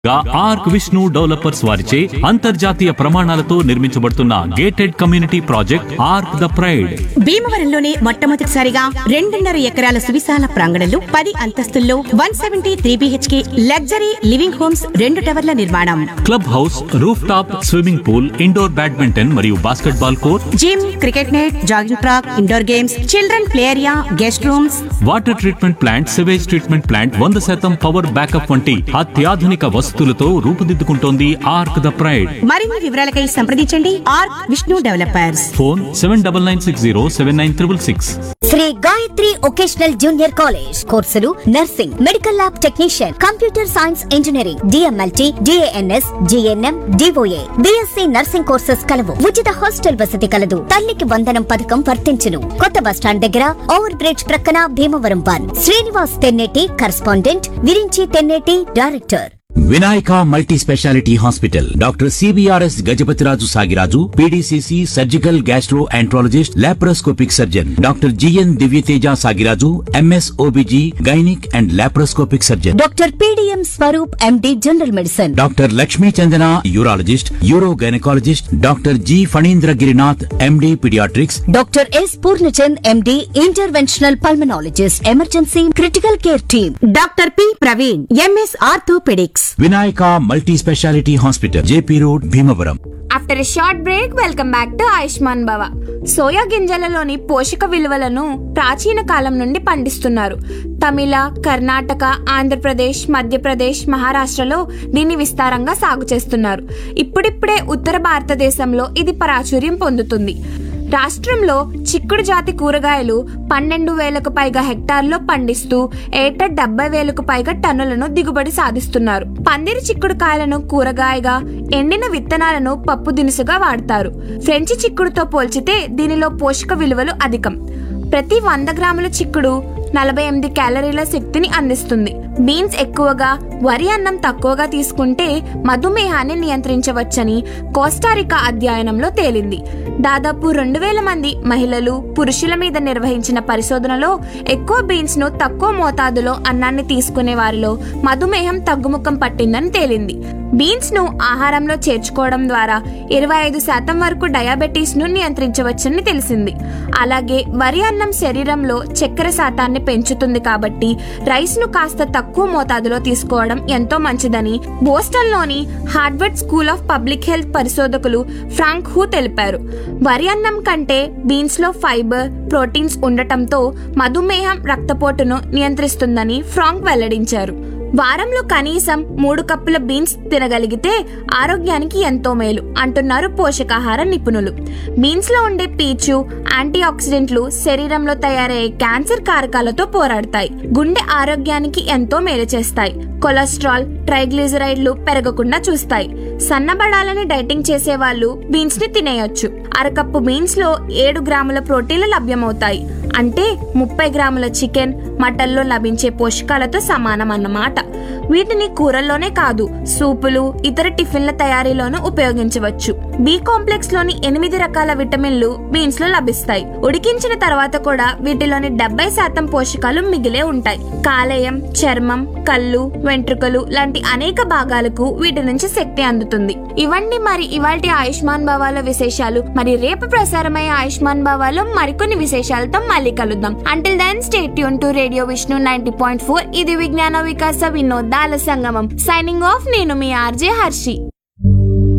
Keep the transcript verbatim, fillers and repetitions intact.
Arc Vishnu developers వారిచే అంతర్జాతీయ ప్రమాణాలతో నిర్మించబడుతున్న gated community project arc the pride. భీమవరంలోనే మొట్టమొదటిసారిగా రెండున్నర ఎకరాల సువిశాల ప్రాంగణంలో పది అంతస్తుల్లో one seventy three BHK luxury living homes రెండు టవర్ల నిర్మాణం. Club house, roof top swimming pool, indoor badminton మరియు basketball court, gym, cricket net, jogging track, indoor games, children play area, guest rooms, water treatment plant, sewage treatment plant, వంద శాతం power backup వంటి అత్యాధునిక వసతులతో రూపుదిద్దుకుంటోంది arc the pride. మరిన్ని వివరాలకై సంప్రదించండి arc Vishnu developers. Phone seven double nine six zero seven nine triple six. Shri Gayatri vocational junior college కోర్సులు nursing, medical lab technician, computer science engineering, DMLT, DNS, GNM, DOA, BSc nursing courses కలవు. ఉచిత hostel వసతి కలదు. తల్లికి వందనం పథకం వర్తించును. కొత్త బస్టాండ్ దగ్గర ఓవర్ బ్రిడ్జ్ ప్రక్కన Bhimavaram one. Srinivas Tenneti correspondent, Virinchi Tenneti director. Vinayaka multi speciality hospital doctor CBRS Gajapathiraju Sagiraju, PDCC surgical gastro enterologist, laparoscopic surgeon doctor GN Divyateja Sagiraju, MS OBG gynaec and laparoscopic surgeon doctor PDM Swaroop MD general medicine. Doctor Lakshmi Chandana urologist, euro gynaecologist, doctor G Phanindra Girinath MD paediatrics, doctor yes Purnachand MD interventional pulmonologist, emergency critical care team. Doctor P Praveen MS orthopaedics. Vinayaka multi speciality hospital, JP road, Bhimavaram. After a short break welcome back to Ayushman భవ. Soya గింజలలోని పోషక విలువలను ప్రాచీన కాలం నుండి పండిస్తున్నారు. తమిళ, కర్ణాటక, ఆంధ్రప్రదేశ్, మధ్యప్రదేశ్, మహారాష్ట్రలో దీన్ని విస్తారంగా సాగు చేస్తున్నారు. ఇప్పుడిప్పుడే ఉత్తర భారతదేశంలో ఇది ప్రాచుర్యం పొందుతుంది. రాష్ట్రంలో చిక్కుడు జాతి కూరగాయలు పన్నెండు వేలకు పైగా హెక్టార్లో పండిస్తూ ఏటా డెబ్బై వేలకు పైగా టన్నులను దిగుబడి సాధిస్తున్నారు. పందిరి చిక్కుడు కాయలను కూరగాయగా, ఎండిన విత్తనాలను పప్పు దినుసుగా వాడతారు. ఫ్రెంచి చిక్కుడుతో పోల్చితే దీనిలో పోషక విలువలు అధికం. ప్రతి వంద గ్రాముల చిక్కుడు నలభై ఎనిమిది క్యాలరీల శక్తిని అందిస్తుంది. బీన్స్ ఎక్కువగా, వరి అన్నం తక్కువగా తీసుకుంటే మధుమేహాన్ని నియంత్రించవచ్చని కోస్టారికా అధ్యయనంలో తేలింది. దాదాపు రెండు వేల మంది మహిళలు, పురుషుల మీద నిర్వహించిన పరిశోధనలో ఎక్కువ బీన్స్ ను తక్కువ మోతాదులో అన్నాన్ని తీసుకునే వారిలో మధుమేహం తగ్గుముఖం పట్టిందని తేలింది. బీన్స్ ను ఆహారంలో చేర్చుకోవడం ద్వారా ఇరవై ఐదు శాతం వరకు డయాబెటీస్ ను నియంత్రించవచ్చని తెలిసింది. అలాగే వరి అన్నం శరీరంలో చక్కెర శాతాన్ని పెంచుతుంది కాబట్టి రైస్ ను కాస్త తక్కువ మోతాదులో తీసుకోవడం ఎంతో మంచిదని బోస్టన్ లోని Harvard school of public health పరిశోధకులు ఫ్రాంక్ హూ తెలిపారు. వరి అన్నం కంటే బీన్స్ లో ఫైబర్, ప్రోటీన్స్ ఉండటంతో మధుమేహం, రక్తపోటును నియంత్రిస్తుందని ఫ్రాంక్ వెల్లడించారు. వారంలో కనీసం మూడు కప్పుల బీన్స్ తినగలిగితే ఆరోగ్యానికి ఎంతో మేలు అంటున్నారు పోషకాహార నిపుణులు. బీన్స్ లో ఉండే పీచు, యాంటీ ఆక్సిడెంట్లు శరీరంలో తయారయ్యే క్యాన్సర్ కారకాలతో పోరాడతాయి. గుండె ఆరోగ్యానికి ఎంతో మేలు చేస్తాయి. కొలెస్ట్రాల్, ట్రైగ్లిజరైడ్లు పెరగకుండా చూస్తాయి. సన్నబడాలని డైటింగ్ చేసే వాళ్ళు బీన్స్ ని తినేయొచ్చు. అరకప్పు బీన్స్ లో ఏడు గ్రాముల ప్రోటీన్లు లభ్యమవుతాయి. అంటే ముప్పై గ్రాముల చికెన్, మటన్ లో లభించే పోషకాలతో సమానం అన్నమాట. వీటిని కూరల్లోనే కాదు, సూపులు, ఇతర టిఫిన్ల తయారీలోనూ ఉపయోగించవచ్చు. బి కాంప్లెక్స్ లోని ఎనిమిది రకాల విటమిన్లు బీన్స్ లో లభిస్తాయి. ఉడికించిన తర్వాత కూడా వీటిలోని డెబ్బై శాతం పోషకాలు మిగిలే ఉంటాయి. కాలేయం, చర్మం, కళ్ళు, వెంట్రుకలు లాంటి అనేక భాగాలకు వీటి నుంచి శక్తి అందుతుంది. ఇవన్నీ మరి ఇవాల్టి ఆయుష్మాన్ భవాలో విశేషాలు. మరి రేపు ప్రసారమయ్యే ఆయుష్మాన్ భవాలో మరికొన్ని విశేషాలతో మళ్ళీ కలుద్దాం. Until then stay tune to radio Vishnu ninety point four. ఇది విజ్ఞాన వికాస వినోదాల సంగమం. Signing off. నేను మీ ఆర్జే హర్షి.